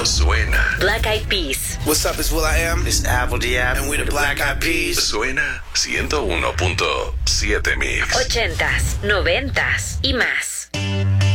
suena. Black Eyed Peas. What's up, it's will.i.am. It's Apple Diab. And we're the Black Eyed Peas. Suena 101.7 Mix. 80s, 90s y más.